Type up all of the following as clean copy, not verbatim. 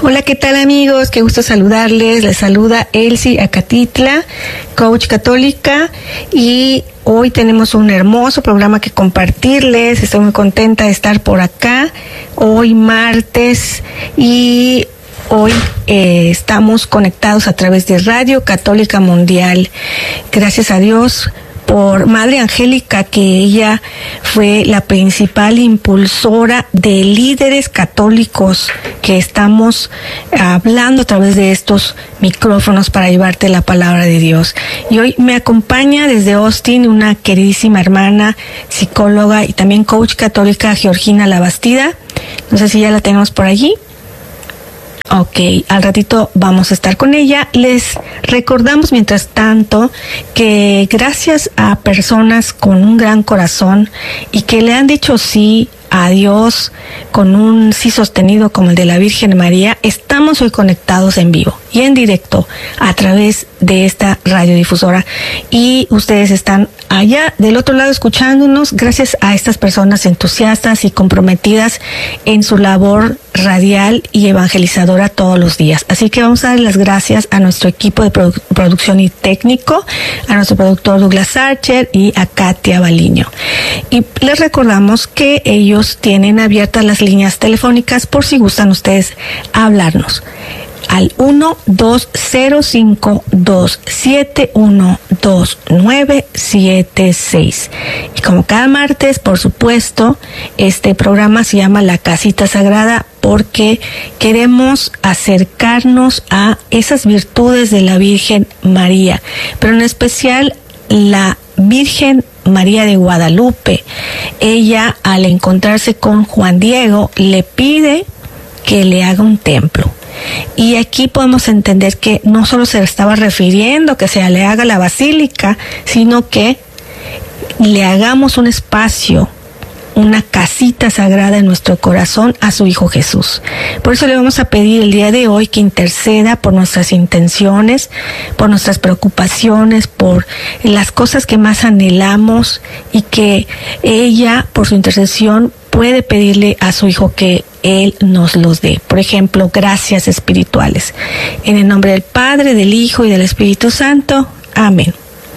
Hola, ¿qué tal amigos? Qué gusto saludarles. Les saluda Elsie Acatitla, coach católica, y hoy tenemos un hermoso programa que compartirles. Estoy muy contenta de estar por acá, hoy martes, y hoy estamos conectados a través de Radio Católica Mundial. Gracias a Dios por Madre Angélica, que ella fue la principal impulsora de líderes católicos que estamos hablando a través de estos micrófonos para llevarte la palabra de Dios. Y hoy me acompaña desde Austin una queridísima hermana, psicóloga y también coach católica, Georgina Labastida. No sé si ya la tenemos por allí. Ok, al ratito vamos a estar con ella. Les recordamos mientras tanto que gracias a personas con un gran corazón y que le han dicho sí a Dios con un sí sostenido como el de la Virgen María, estamos hoy conectados en vivo y en directo a través de esta radiodifusora, y ustedes están allá del otro lado escuchándonos gracias a estas personas entusiastas y comprometidas en su labor radial y evangelizadora todos los días. Así que vamos a dar las gracias a nuestro equipo de producción y técnico, a nuestro productor Douglas Archer y a Katia Baliño. Y les recordamos que ellos tienen abiertas las líneas telefónicas por si gustan ustedes hablarnos al 1-205-271-2976. Y como cada martes, por supuesto, este programa se llama La Casita Sagrada porque queremos acercarnos a esas virtudes de la Virgen María, pero en especial la Virgen María de Guadalupe. Ella, al encontrarse con Juan Diego, le pide que le haga un templo. Y aquí podemos entender que no solo se estaba refiriendo que se le haga la basílica, sino que le hagamos un espacio, una casita sagrada en nuestro corazón a su Hijo Jesús. Por eso le vamos a pedir el día de hoy que interceda por nuestras intenciones, por nuestras preocupaciones, por las cosas que más anhelamos, y que ella, por su intercesión, puede pedirle a su Hijo que Él nos los dé. Por ejemplo, gracias espirituales. En el nombre del Padre, del Hijo y del Espíritu Santo. Amén.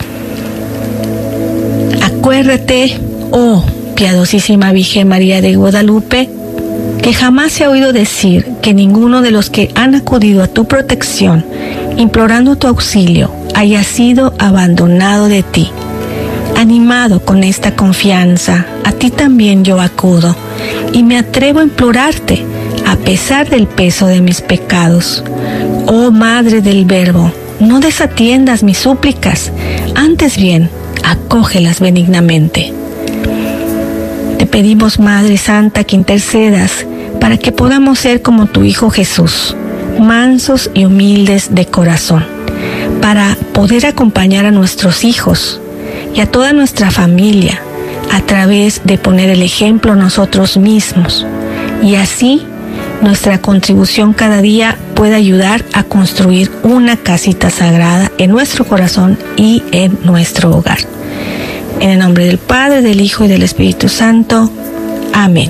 Acuérdate, oh piadosísima Virgen María de Guadalupe, que jamás se ha oído decir que ninguno de los que han acudido a tu protección, implorando tu auxilio, haya sido abandonado de ti. Animado con esta confianza, a ti también yo acudo, y me atrevo a implorarte, a pesar del peso de mis pecados. Oh Madre del Verbo, no desatiendas mis súplicas, antes bien, acógelas benignamente. Te pedimos, Madre Santa, que intercedas para que podamos ser como tu Hijo Jesús, mansos y humildes de corazón, para poder acompañar a nuestros hijos y a toda nuestra familia a través de poner el ejemplo nosotros mismos, y así nuestra contribución cada día puede ayudar a construir una casita sagrada en nuestro corazón y en nuestro hogar. En el nombre del Padre, del Hijo y del Espíritu Santo. Amén.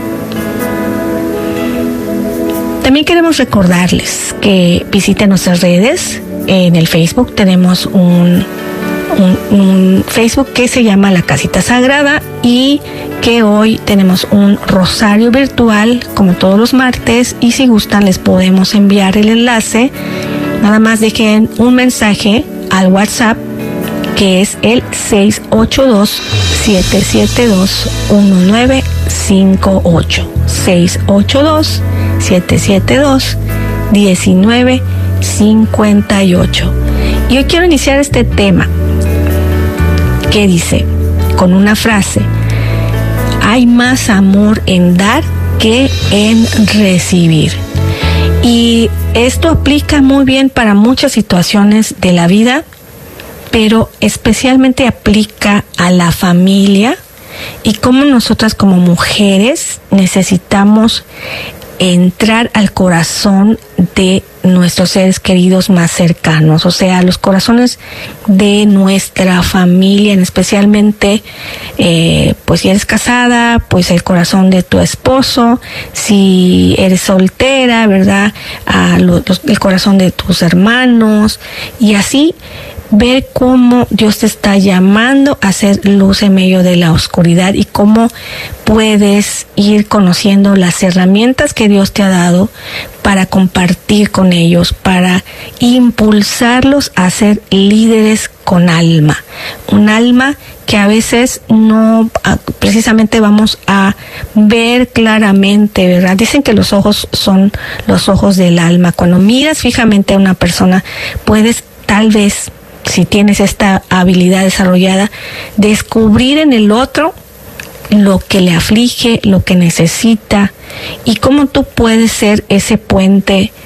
También queremos recordarles que visiten nuestras redes. En el Facebook tenemos un Facebook que se llama La Casita Sagrada, y que hoy tenemos un rosario virtual como todos los martes, y si gustan les podemos enviar el enlace. Nada más dejen un mensaje al WhatsApp, que es el 682-772-1958. 682-772-1958. Y hoy quiero iniciar este tema que dice, con una frase: hay más amor en dar que en recibir. Y esto aplica muy bien para muchas situaciones de la vida, pero especialmente aplica a la familia, y cómo nosotras como mujeres necesitamos entrar al corazón de nuestros seres queridos más cercanos, o sea, los corazones de nuestra familia, especialmente, pues si eres casada, pues el corazón de tu esposo, si eres soltera, ¿verdad? El corazón de tus hermanos, y así ver cómo Dios te está llamando a ser luz en medio de la oscuridad y cómo puedes ir conociendo las herramientas que Dios te ha dado para compartir con ellos, para impulsarlos a ser líderes con alma. Un alma que a veces no precisamente vamos a ver claramente, ¿verdad? Dicen que los ojos son los ojos del alma. Cuando miras fijamente a una persona, puedes tal vez, si tienes esta habilidad desarrollada, descubrir en el otro lo que le aflige, lo que necesita, y cómo tú puedes ser ese puente